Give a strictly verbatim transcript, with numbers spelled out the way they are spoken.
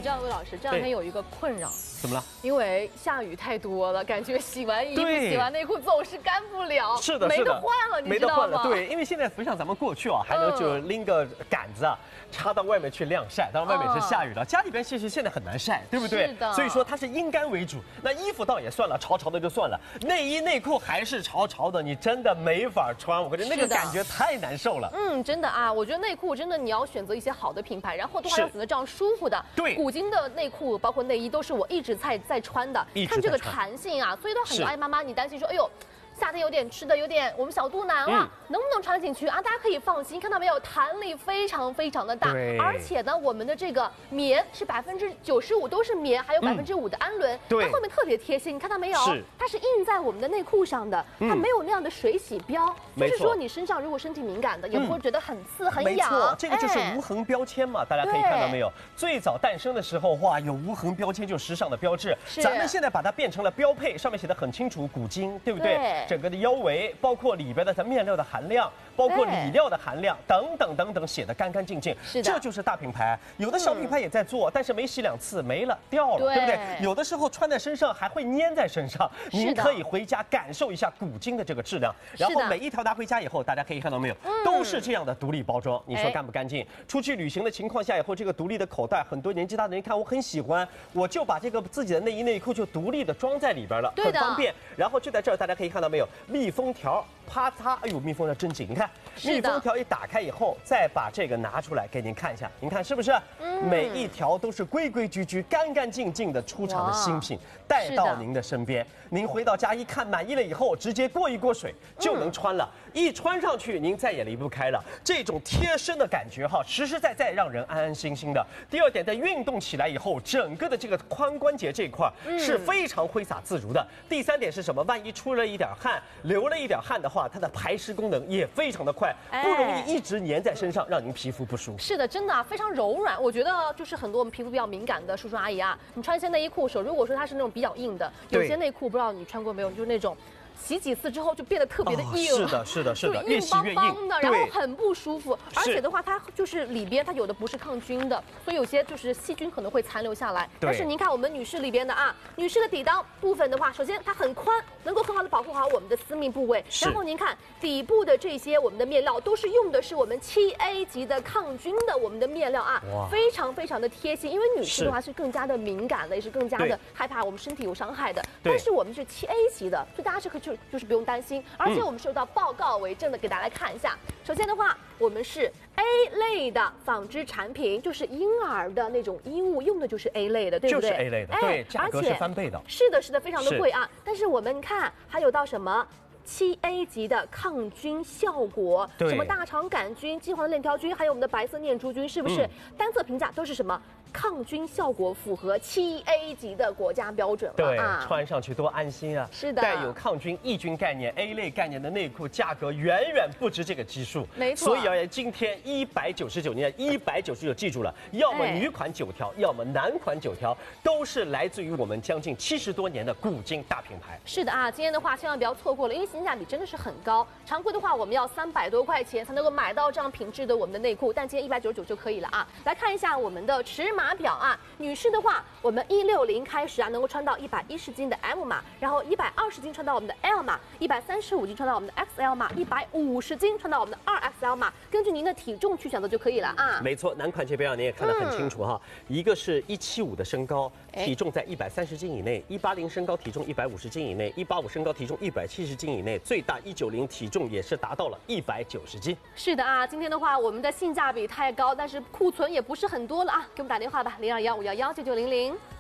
知道魏老师这两天有一个困扰， 怎么了？ 因为下雨太多了，感觉洗完衣服、 对洗完内裤总是干不了， 是的， 没是的， 得换了，你没知道吗？ 得换了。对，因为现在不像咱们过去啊，还能就拎个杆子啊。 插到外面去晾晒，当然外面是下雨了，家里边其实现在很难晒，对不对？ 是的。 所以说它是阴干为主。那衣服倒也算了，潮潮的就算了，内衣内裤还是潮潮的，你真的没法穿。我跟你那个感觉太难受了。 嗯，真的啊，我觉得内裤真的你要选择一些好的品牌，然后的话要选择这样舒服的。 对。 古今的内裤包括内衣都是我一直在在穿的，看这个弹性啊，所以都很多爱妈妈你担心说，哎呦。 夏天有点吃的有点，我们小肚腩了，嗯、能不能穿进去啊？大家可以放心，看到没有，弹力非常非常的大，而且呢，我们的这个棉是百分之九十五都是棉，还有百分之五的氨纶，嗯、它后面特别贴心，你看到没有？它是印在我们的内裤上的，它没有那样的水洗标，嗯、就是说你身上如果身体敏感的，也不会觉得很刺、嗯、很痒。 没错，这个就是无痕标签嘛，哎、大家可以看到没有？最早诞生的时候，哇，有无痕标签就时尚的标志，咱们现在把它变成了标配，上面写的很清楚，古今，对不对？对整个的腰围。 包括里边的它面料的含量，包括里料的含量等等等等，写得干干净净。是的，这就是大品牌。有的小品牌也在做，嗯、但是没洗两次没了掉了， 对, 对不对？有的时候穿在身上还会粘在身上。您可以回家感受一下古今的这个质量。然后每一条拿回家以后，大家可以看到没有，都是这样的独立包装。你说干不干净？出去旅行的情况下以后，这个独立的口袋，很多年纪大的人看我很喜欢，我就把这个自己的内衣内裤就独立的装在里边了，很方便。然后就在这儿，大家可以看到没有，密封条。 啪嚓！哎呦，密封条真紧！你看，密封条一打开以后，再把这个拿出来给您看一下，您看是不是？嗯、每一条都是规规矩矩、干干净净的出厂的新品，带到您的身边。您回到家一看满意了以后，直接过一过水就能穿了。嗯、一穿上去，您再也离不开了。这种贴身的感觉哈，实实在在让人安安心心的。第二点，在运动起来以后，整个的这个髋关节这一块是非常挥洒自如的。嗯、第三点是什么？万一出了一点汗，流了一点汗的话。 它的排湿功能也非常的快，不容易一直粘在身上，让您皮肤不舒服。 是的，真的啊，非常柔软。我觉得就是很多我们皮肤比较敏感的叔叔阿姨啊，你穿一些内衣裤时候，如果说它是那种比较硬的，有些内裤不知道你穿过没有，就是那种。 洗几次之后就变得特别的硬， 哦、是的，是的，是的，越洗越硬的，然后很不舒服。而且的话，它就是里边它有的不是抗菌的，所以有些就是细菌可能会残留下来。但是您看我们女士里边的啊，女士的底裆部分的话，首先它很宽，能够很好的保护好我们的私密部位。然后您看底部的这些我们的面料都是用的是我们七 A 级的抗菌的我们的面料啊，非常非常的贴心。因为女士的话是更加的敏感的，也是更加的害怕我们身体有伤害的。但是我们是七 A 级的，所以大家是可以。 就就是不用担心，而且我们受到报告为证的，给大家来看一下。首先的话，我们是 A 类的纺织产品，就是婴儿的那种衣物，用的就是 A 类的，对不对？ 就是 A 类的，对，价格是翻倍的。 是的，是的，非常的贵啊。但是我们看还有到什么？ 七 A 级的抗菌效果，什么大肠杆菌、金黄链条菌，还有我们的白色念珠菌，是不是？嗯、单侧评价都是什么？抗菌效果符合七 A 级的国家标准了。 对， 啊、 穿上去多安心啊！ 是的， 带有抗菌、抑菌概念 A 类概念的内裤，价格远远不止这个基数。 没错。 所以而言，今天一百九十九，你看一百九十九，记住了，要么女款九条，哎、要么男款九条，都是来自于我们将近七十多年的古今大品牌。 是的啊，今天的话千万不要错过了，因为性价比真的是很。 高，常规的话我们要三百多块钱才能够买到这样品质的我们的内裤，但今天一百九十九就可以了啊！来看一下我们的尺码表啊，女士的话，我们一六零开始啊，能够穿到一百一十斤的 M 码，然后一百二十斤穿到我们的 L 码，一百三十五斤穿到我们的 X L 码，一百五十斤穿到我们的二 X L 码，根据您的体重去选择就可以了啊。 没错，男款这边啊，你也看得很清楚哈，嗯、一个是一七五的身高，体重在一百三十斤以内；一八零身高，体重一百五十斤以内；一八五身高，体重一百七十斤以内；最大一九零，体重也是达到了一百九十斤。 是的啊，今天的话，我们的性价比太高，但是库存也不是很多了啊，给我们打电话吧，零二幺五幺幺九九零零。